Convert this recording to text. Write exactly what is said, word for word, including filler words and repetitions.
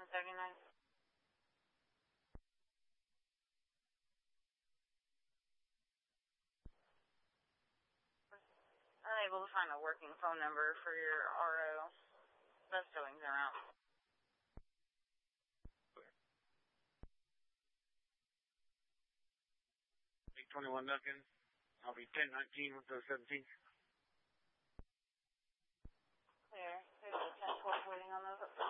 thirty-nine. Unable to find a working phone number for your R O. Most towings are out. eight twenty-one Duncan. I'll be ten nineteen with those seventeen. Clear. There's a ten twelve waiting on those.